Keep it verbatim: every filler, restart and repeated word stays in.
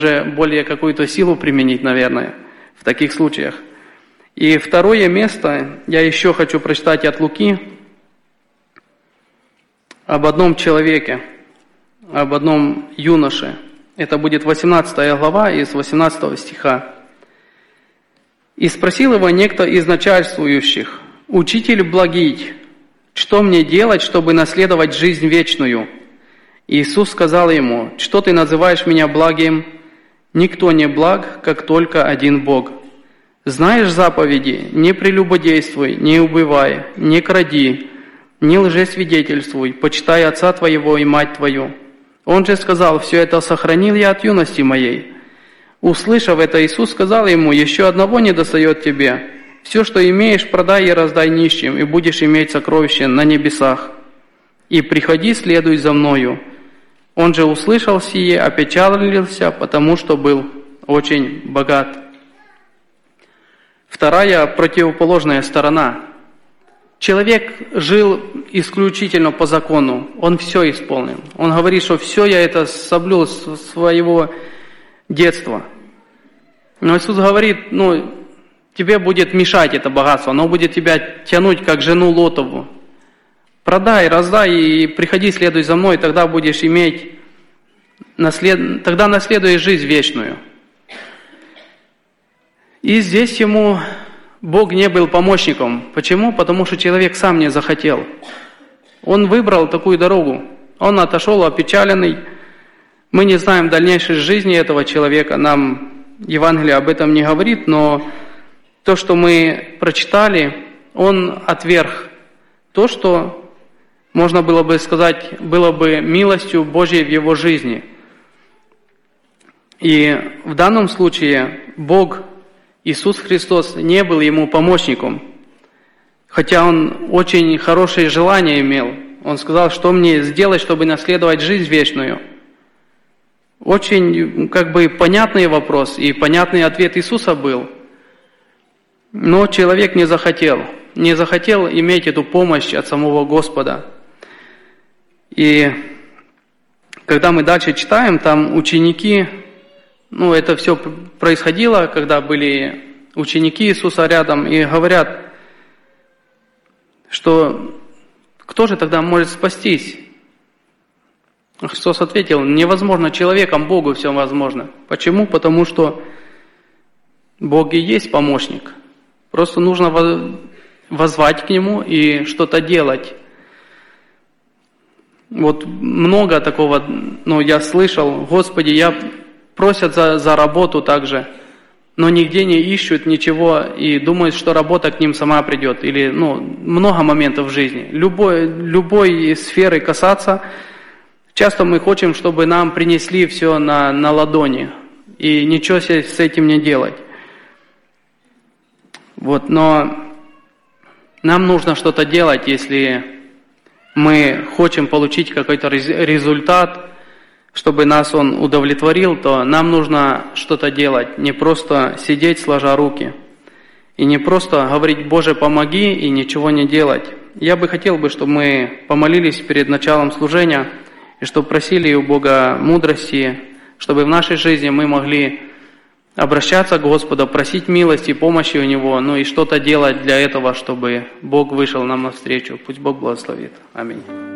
уже более какую-то силу применить, наверное, в таких случаях. И второе место я еще хочу прочитать от Луки об одном человеке, об одном юноше. Это будет восемнадцатая глава из восемнадцатого стиха. «И спросил его некто из начальствующих: Учитель благий, что мне делать, чтобы наследовать жизнь вечную? Иисус сказал ему: Что ты называешь меня благим? Никто не благ, как только один Бог. Знаешь заповеди: не прелюбодействуй, не убивай, не кради, не лжесвидетельствуй, почитай отца твоего и мать твою. Он же сказал: Все это сохранил я от юности моей. Услышав это, Иисус сказал ему: Еще одного недостает тебе. Все, что имеешь, продай и раздай нищим, и будешь иметь сокровища на небесах. И приходи, следуй за мною. Он же услышал сие, опечалился, потому что был очень богат». Вторая противоположная сторона. Человек жил исключительно по закону, он все исполнил. Он говорит, что все я это соблюл с своего детства. Но Иисус говорит, ну, тебе будет мешать это богатство, оно будет тебя тянуть, как жену Лотову. Продай, раздай и приходи, следуй за мной, тогда будешь иметь, наслед... тогда наследуешь жизнь вечную. И здесь ему Бог не был помощником. Почему? Потому что человек сам не захотел. Он выбрал такую дорогу. Он отошел опечаленный. Мы не знаем дальнейшей жизни этого человека. Нам Евангелие об этом не говорит, но то, что мы прочитали, он отверг то, что, можно было бы сказать, было бы милостью Божьей в его жизни. И в данном случае Бог, Иисус Христос, не был ему помощником, хотя он очень хорошие желания имел. Он сказал, что мне сделать, чтобы наследовать жизнь вечную. Очень как бы понятный вопрос, и понятный ответ Иисуса был. Но человек не захотел, не захотел иметь эту помощь от самого Господа. И когда мы дальше читаем, там ученики, ну это все происходило, когда были ученики Иисуса рядом, и говорят, что кто же тогда может спастись? Христос ответил, невозможно человеком, Богу все возможно. Почему? Потому что Бог и есть помощник. Просто нужно воззвать к Нему и что-то делать. Вот много такого, ну, я слышал, Господи, я просят за, за работу также, но нигде не ищут ничего и думают, что работа к ним сама придет. Или, ну, много моментов в жизни. Любой, любой сферы касаться. Часто мы хотим, чтобы нам принесли все на, на ладони, и ничего с этим не делать. Вот, но нам нужно что-то делать, если мы хотим получить какой-то результат, чтобы нас он удовлетворил, то нам нужно что-то делать, не просто сидеть сложа руки, и не просто говорить «Боже, помоги» и ничего не делать. Я бы хотел, бы, чтобы мы помолились перед началом служения, и чтобы просили у Бога мудрости, чтобы в нашей жизни мы могли обращаться к Господу, просить милости и помощи у Него, ну и что-то делать для этого, чтобы Бог вышел нам навстречу. Пусть Бог благословит. Аминь.